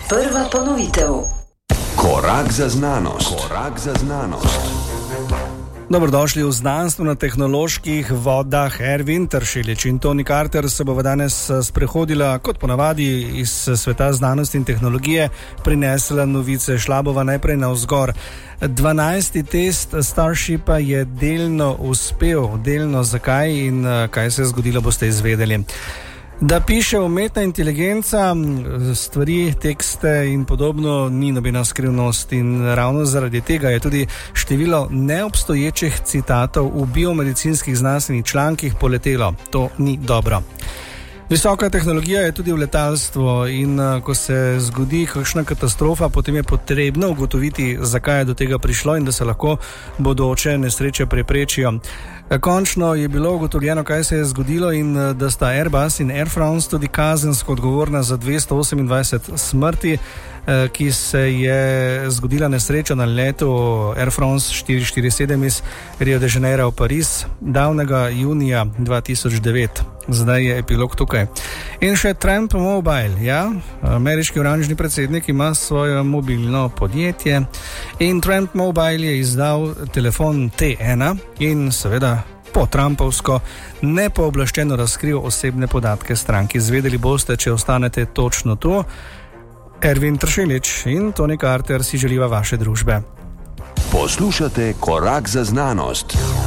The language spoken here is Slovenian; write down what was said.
Prva ponovitev. Korak za znanost. Korak za znanost. Dobrodošli v znanstveno-tehnoloških vodah. Ervin Tršelič in Toni Carter se bova danes sprehodila, kot ponavadi, iz sveta znanosti in tehnologije, prinesla novice. Šla bova najprej navzgor. 12. test Starshipa je delno uspel. Delno zakaj in kaj se je zgodilo, boste izvedeli. Da piše umetna inteligenca, stvari, tekste in podobno ni nobena skrivnost in ravno zaradi tega je tudi število neobstoječih citatov v biomedicinskih znanstvenih člankih poletelo. To ni dobro. Visoka tehnologija je tudi v letalstvu in ko se zgodi kakšna katastrofa, potem je potrebno ugotoviti, zakaj je do tega prišlo in da se lahko bodoče nesreče preprečijo. Končno je bilo ugotovljeno, kaj se je zgodilo in da sta Airbus in Air France tudi kazensko odgovorna za 228 smrti, ki se je zgodila nesreča na letu Air France 447 iz Rio de Janeiro v Pariz davnega junija 2009. Zdaj je epilog tukaj. In še Trend Mobile, ja, ameriški oranžni predsednik ima svoje mobilno podjetje in Trend Mobile je izdal telefon T1 in seveda po Trumpovsko nepooblaščeno razkril osebne podatke stranki. Izvedeli boste, če ostanete točno tu. Ervin Tršelič in Toni Carter si želiva vaše družbe. Poslušate Korak za znanost.